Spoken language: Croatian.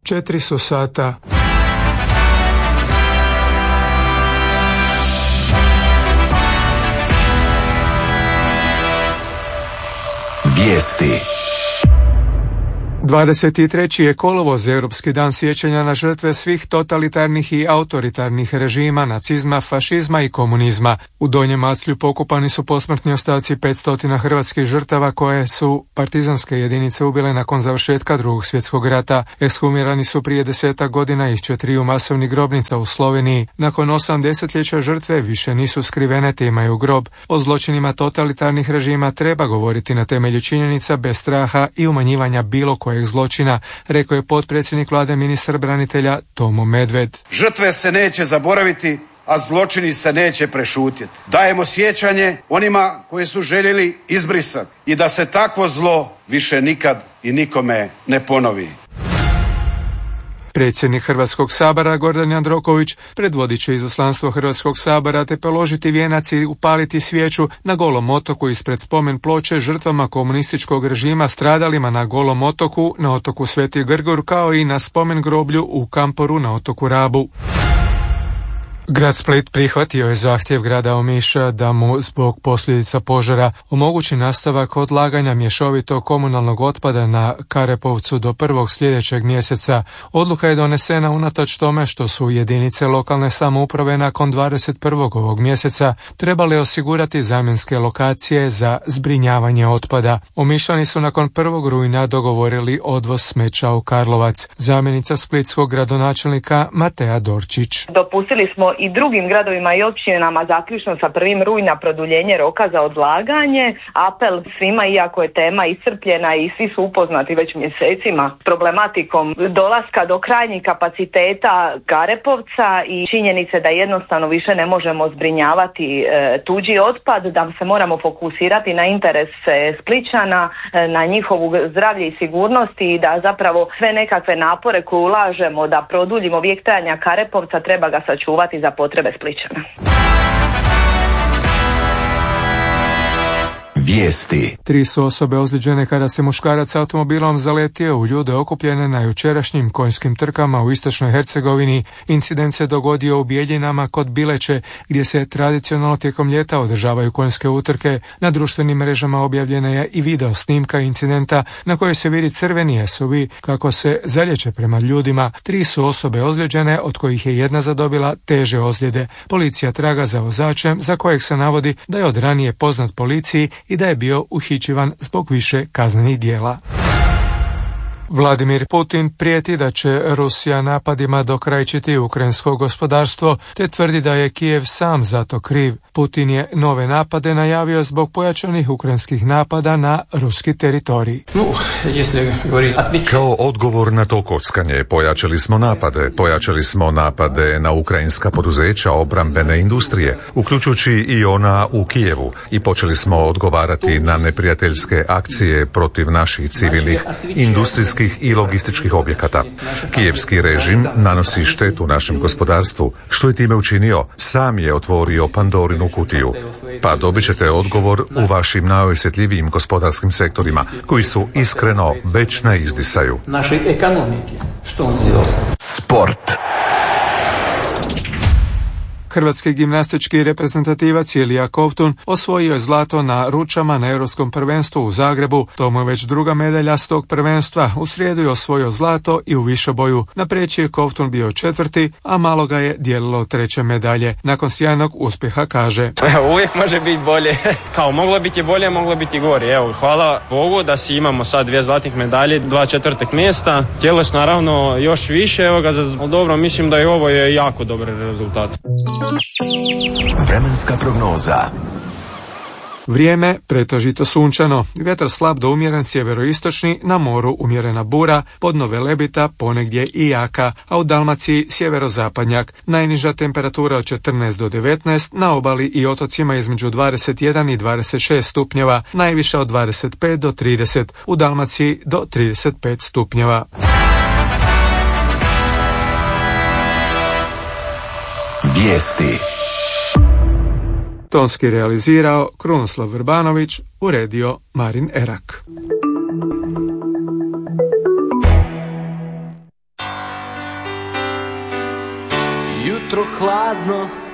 4 su sata. Vijesti. 23. je kolovoz, Europski dan sjećanja na žrtve svih totalitarnih i autoritarnih režima, nacizma, fašizma i komunizma. U Donjem Maclju pokopani su posmrtni ostaci 500 hrvatskih žrtava koje su partizanske jedinice ubile nakon završetka Drugog svjetskog rata. Ekshumirani su prije 10 godina iz 4 masovnih grobnica u Sloveniji. Nakon 8 desetljeća žrtve više nisu skrivene te imaju grob. O zločinima totalitarnih režima treba govoriti na temelju činjenica bez straha i umanjivanja bilo kojeg zločina, rekao je potpredsjednik vlade, ministar branitelja Tomo Medved. Žrtve se neće zaboraviti, a zločini se neće prešutjeti. Dajemo sjećanje onima koji su željeli izbrisati i da se takvo zlo više nikad i nikome ne ponovi. Predsjednik Hrvatskog sabora Gordan Jandroković predvodit će izaslanstvo Hrvatskog sabora te položiti vijenac i upaliti svijeću na Golom otoku ispred spomen ploče žrtvama komunističkog režima stradalima na Golom otoku, na otoku Sveti Grgur, kao i na spomen groblju u Kamporu na otoku Rabu. Grad Split prihvatio je zahtjev grada Omiša da mu zbog posljedica požara omogući nastavak odlaganja mješovitog komunalnog otpada na Karepovcu do 1. sljedećeg mjeseca. Odluka je donesena unatoč tome što su jedinice lokalne samouprave nakon 21. ovog mjeseca trebale osigurati zamjenske lokacije za zbrinjavanje otpada. Omišljani su nakon 1. rujna dogovorili odvoz smeća u Karlovac. Zamjenica splitskog gradonačelnika Matea Dorčić. Dopustili smo i drugim gradovima i općinama zaključno sa 1. rujna produljenje roka za odlaganje. Apel svima, iako je tema iscrpljena i svi su upoznati već mjesecima s problematikom dolaska do krajnjih kapaciteta Karepovca i činjenice da jednostavno više ne možemo zbrinjavati tuđi otpad, da se moramo fokusirati na interese Splićana, na njihovu zdravlje i sigurnost i da zapravo sve nekakve napore koje ulažemo da produljimo vijek trajanja Karepovca treba ga sačuvati za potrebe Splićana. Vijesti. 3 su osobe ozlijeđene kada se muškarac automobilom zaletio u ljude okupljene na jučerašnjim konjskim trkama u istočnoj Hercegovini. Incident se dogodio u Bijeljinama kod Bileće, gdje se tradicionalno tijekom ljeta održavaju konjske utrke. Na društvenim mrežama objavljena je i video snimka incidenta na kojoj se vidi crveni SUV kako se zaljeće prema ljudima. 3 su osobe ozlijeđene, od kojih je jedna zadobila teže ozljede. Policija traga za vozačem, za kojeg se navodi da je od ranije poznat policiji i da je bio uhićivan zbog više kaznenih djela. Vladimir Putin prijeti da će Rusija napadima dokrajčiti ukrajinsko gospodarstvo, te tvrdi da je Kijev sam za to kriv. Putin je nove napade najavio zbog pojačanih ukrajinskih napada na ruski teritorij. Kao odgovor na to kockanje pojačali smo napade na ukrajinska poduzeća obrambene industrije, uključujući i ona u Kijevu, i počeli smo odgovarati na neprijateljske akcije protiv naših civilnih industrijskih i logističkih objekata. Kijevski režim nanosi štetu našem gospodarstvu. Što je time učinio? Sam je otvorio Pandorinu kutiju. Pa dobit ćete odgovor u vašim najosjetljivijim gospodarskim sektorima, koji su iskreno već na izdisaju. Sport. Hrvatski gimnastički reprezentativac Ilija Kovtun osvojio je zlato na ručama na Europskom prvenstvu u Zagrebu. To mu je već druga medalja s tog prvenstva. U srijedu je osvojio zlato i u višeboju. Na preći je Kovtun bio 4., a malo ga je dijelilo 3. medalje. Nakon sjajnog uspjeha kaže: Uvijek može biti bolje. Kao moglo biti bolje, moglo biti gore. Evo, hvala Bogu da si imamo sad 2 zlatnih medalje, 2 4. mjesta. Tjelesno naravno još više. Evo ga, dobro, mislim da i ovo je jako dobar rezultat. Vremenska prognoza. Vrijeme pretežito sunčano, vjetar slab do umjeren sjeveroistočni, na moru umjerena bura, podno Velebita ponegdje i jaka, a u Dalmaciji sjeverozapadnjak. Najniža temperatura od 14 do 19, na obali i otocima između 21 i 26 stupnjeva, najviša od 25 do 30, u Dalmaciji do 35 stupnjeva. Vijesti. Tonski realizirao Krunoslav Vrbanović, uredio Marin Erak. jutro hladno,